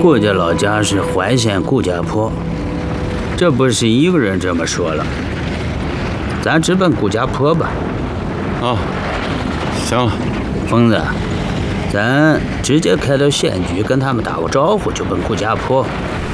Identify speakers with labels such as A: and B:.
A: 顾家老家是淮县顾家坡，这不是一个人这么说了。咱直奔顾家坡吧。
B: 啊，行了。
A: 疯子，咱直接开到县局跟他们打个招呼，就奔顾家坡。